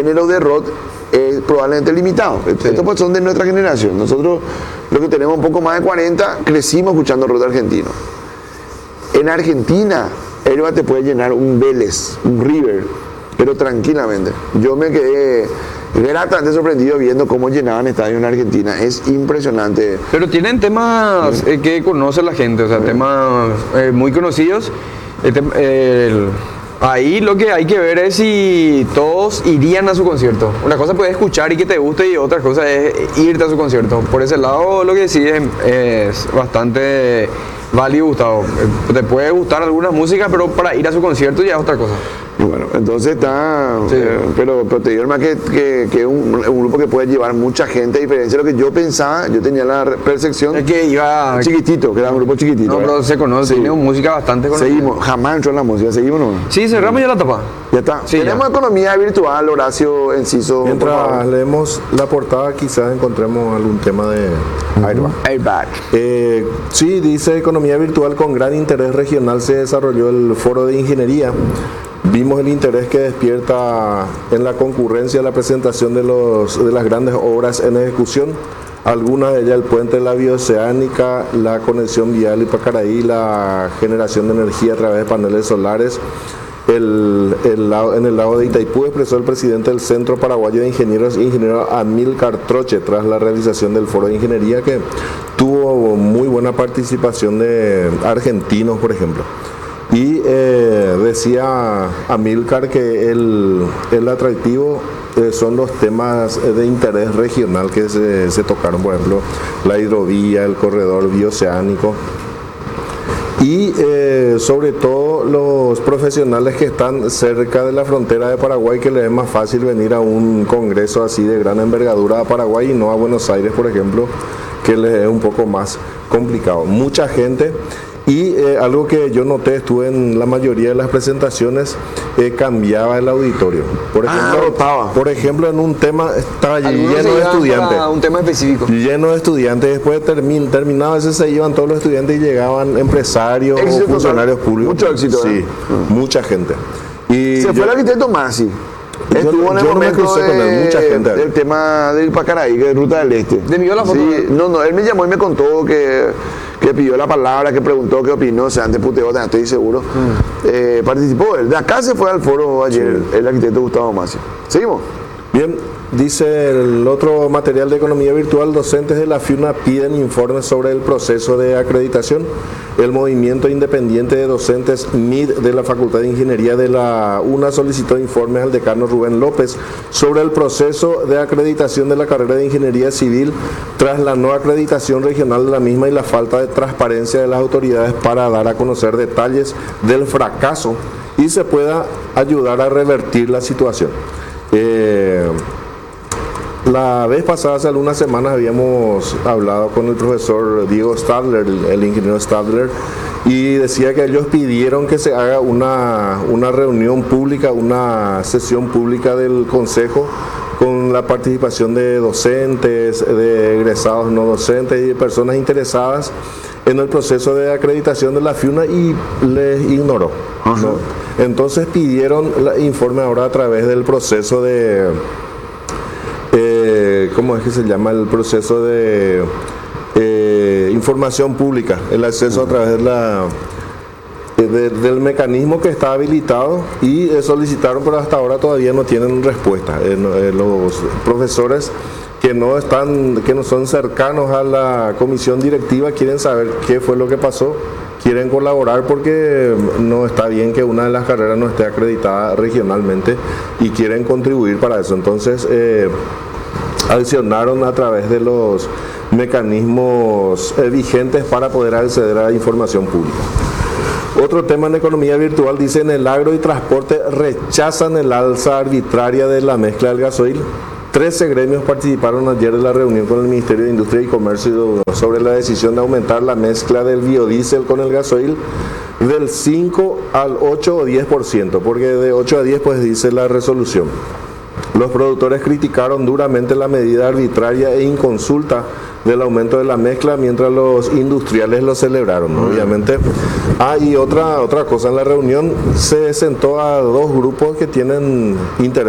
género de rock es probablemente limitado. Sí. Estos pues son de nuestra generación. Nosotros, los que tenemos un poco más de 40, crecimos escuchando rock argentino. En Argentina, Elba te puede llenar un Vélez, un River, pero tranquilamente. Yo me quedé gratamente sorprendido viendo cómo llenaban estadios en Argentina. Es impresionante. Pero tienen temas que conoce la gente, o sea, temas muy conocidos. Ahí lo que hay que ver es si todos irían a su concierto. Una cosa puedes escuchar y que te guste, y otra cosa es irte a su concierto. Por ese lado, lo que sí es bastante válido, Gustavo. Te puede gustar algunas músicas, pero para ir a su concierto ya es otra cosa. Bueno, entonces está, Sí. pero te digo más que es un grupo que puede llevar mucha gente, a diferencia de lo que yo pensaba. Yo tenía la percepción Es que iba... chiquitito, que era un grupo chiquitito. No, pero se conoce, Sí. tiene música bastante conocida. Seguimos, jamás entró en la música, seguimos no. Sí, cerramos ya la tapa. Ya está. Sí, Tenemos ya. economía virtual, Horacio Enciso. por Mientras favor. leemos la portada, quizás encontremos algún tema de Airbag. Airbag. Sí, dice economía virtual con gran interés regional se desarrolló el foro de ingeniería. Vimos el interés que despierta en la concurrencia la presentación de las grandes obras en ejecución. Algunas de ellas, el puente de la Bioceánica, la conexión vial y Pacaraí, la generación de energía a través de paneles solares. En el lago de Itaipú, expresó el presidente del Centro Paraguayo de Ingenieros, ingeniero Amílcar Troche, tras la realización del foro de ingeniería, que tuvo muy buena participación de argentinos, por ejemplo. Y decía Amílcar que el atractivo son los temas de interés regional que se tocaron, por ejemplo, la hidrovía, el corredor bioceánico. Y sobre todo los profesionales que están cerca de la frontera de Paraguay, que les es más fácil venir a un congreso así de gran envergadura a Paraguay y no a Buenos Aires, por ejemplo, que les es un poco más complicado. Mucha gente. Y algo que yo noté, estuve en la mayoría de las presentaciones, cambiaba el auditorio. Por ejemplo, en un tema estaba Algunos lleno se de iban estudiantes. para un tema específico. Lleno de estudiantes. Después terminaba ese, se iban todos los estudiantes y llegaban empresarios Éxito o funcionarios total. públicos. Mucho éxito, Sí, mucha gente. Y Se fue el arquitecto Masi. Estuvo en el yo no me momento crucé con él, mucha gente. del tema del Pacaraí, que es Ruta del Este. ¿Te envió la foto? Sí, no, él me llamó y me contó que pidió la palabra, que preguntó qué opinó, o sea, antes puteó, estoy seguro. Participó él. De acá se fue al foro ayer el arquitecto Gustavo Masi. ¿Seguimos? Bien, dice el otro material de economía virtual, docentes de la FIUNA piden informes sobre el proceso de acreditación. El movimiento independiente de docentes MID de la Facultad de Ingeniería de la UNA solicitó informes al decano Rubén López sobre el proceso de acreditación de la carrera de Ingeniería Civil tras la no acreditación regional de la misma y la falta de transparencia de las autoridades para dar a conocer detalles del fracaso y se pueda ayudar a revertir la situación. La vez pasada, hace algunas semanas, habíamos hablado con el profesor Diego Stadler, el ingeniero Stadler, y decía que ellos pidieron que se haga una reunión pública, una sesión pública del consejo con la participación de docentes, de egresados no docentes y de personas interesadas en el proceso de acreditación de la FIUNA, y les ignoró, ¿no? Entonces pidieron el informe ahora a través del proceso de... ¿cómo es que se llama? El proceso de información pública, el acceso a través de del mecanismo que está habilitado, y solicitaron, pero hasta ahora todavía no tienen respuesta. Los profesores que no son cercanos a la comisión directiva quieren saber qué fue lo que pasó, quieren colaborar porque no está bien que una de las carreras no esté acreditada regionalmente y quieren contribuir para eso. Entonces accionaron a través de los mecanismos vigentes para poder acceder a la información pública. Otro tema en economía virtual, dice: en el agro y transporte rechazan el alza arbitraria de la mezcla del gasoil. 13 gremios participaron ayer de la reunión con el Ministerio de Industria y Comercio sobre la decisión de aumentar la mezcla del biodiesel con el gasoil del 5 al 8 o 10%, porque de 8 a 10 pues dice la resolución. Los productores criticaron duramente la medida arbitraria e inconsulta del aumento de la mezcla, mientras los industriales lo celebraron, ¿no? Obviamente. Y otra cosa, en la reunión se sentó a dos grupos que tienen interés